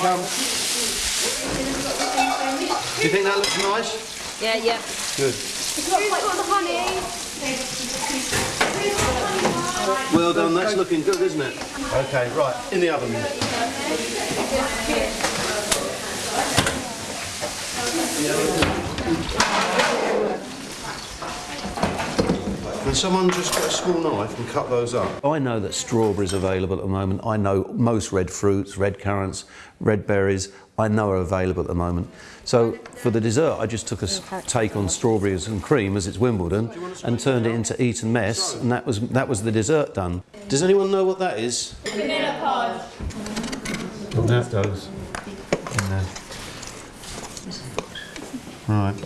come. Do you think that looks nice? Yeah, yeah. Good. It's not quite got the honey. Well done, that's looking good, isn't it? Okay, right, in the oven. Can someone just get a small knife and cut those up? I know that strawberries are available at the moment. I know most red fruits, red currants, red berries, I know are available at the moment. So for the dessert, I just took a take on strawberries and cream, as it's Wimbledon, and turned it into Eton mess, and that was the dessert done. Does anyone know what that is? Vanilla pod. And that goes in there. Right.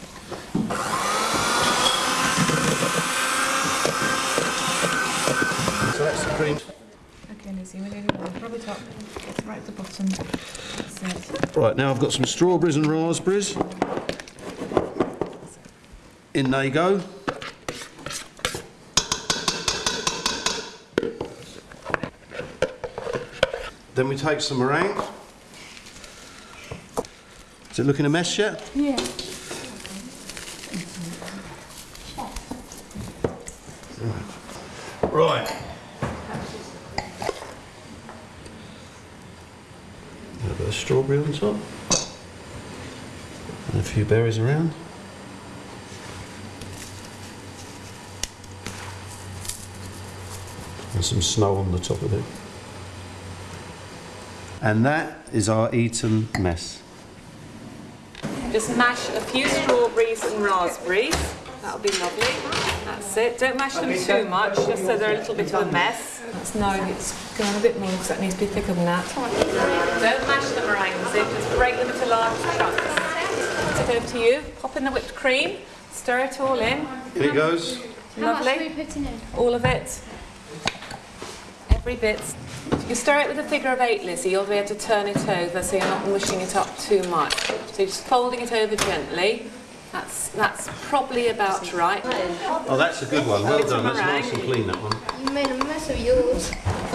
So that's the cream. Okay, Lizzie, we'll leave it on. Rub it up. It's right at the bottom. That's it. Right, now I've got some strawberries and raspberries. In they go. Then we take some meringue. Is it looking a mess yet? Yeah. Right. A bit of strawberry on top. And a few berries around. And some snow on the top of it. And that is our Eton mess. Just mash a few strawberries and raspberries. That'll be lovely. That's it. Don't mash them too much, just so they're a little bit of a mess. That's no, it's going a bit more because that needs to be thicker than that. Don't mash the meringues in, just break them into large chunks. Take it over to you. Pop in the whipped cream. Stir it all in. Here it goes. Lovely. How much are we putting in? All of it. Every bit. You stir it with a figure of 8, Lizzie. You'll be able to turn it over so you're not mushing it up too much. So you're just folding it over gently. That's probably about right. Oh, that's a good one. Well done. That's nice and clean, that one. You made a mess of yours.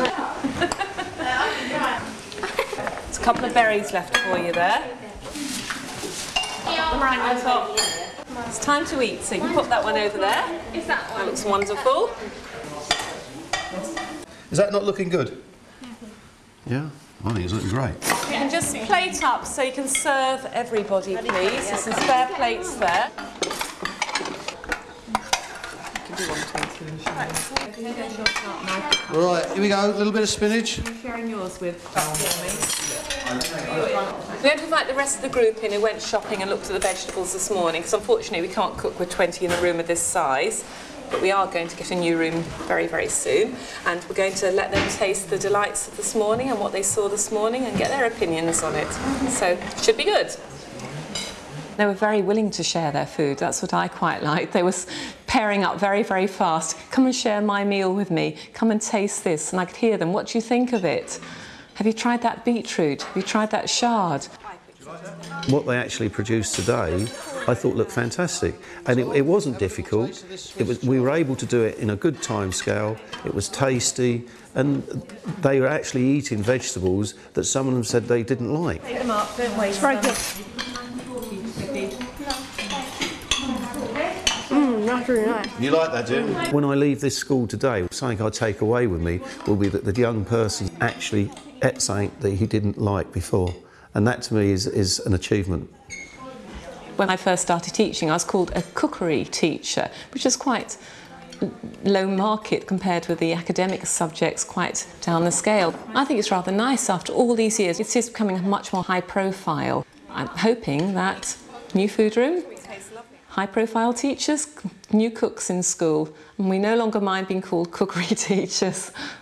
There's a couple of berries left for you there. Put the meringue on top. It's time to eat, so you can put that one over there. Is that one? That looks wonderful. Is that not looking good? Yeah? I think it's looking great. You can just plate up so you can serve everybody, please. There's some spare plates there. Right, here we go. A little bit of spinach. Sharing yours with We're going to invite the rest of the group in who went shopping and looked at the vegetables this morning, because unfortunately we can't cook with 20 in a room of this size. But we are going to get a new room very, very soon, and we're going to let them taste the delights of this morning and what they saw this morning and get their opinions on it. So, it should be good. They were very willing to share their food. That's what I quite liked. They were pairing up very, very fast. Come and share my meal with me. Come and taste this. And I could hear them. What do you think of it? Have you tried that beetroot? Have you tried that chard? What they actually produced today, I thought looked fantastic, and it wasn't difficult. We were able to do it in a good time scale. It was tasty, and they were actually eating vegetables that some of them said they didn't like. Take them up, don't waste Very them. good. That's really nice. You like that, Jim? When I leave this school today, something I take away with me will be that the young person actually ate something that he didn't like before, and that to me is an achievement. When I first started teaching, I was called a cookery teacher, which is quite low market compared with the academic subjects, quite down the scale. I think it's rather nice after all these years. It's just becoming much more high profile. I'm hoping that new food room, high profile teachers, new cooks in school, and we no longer mind being called cookery teachers.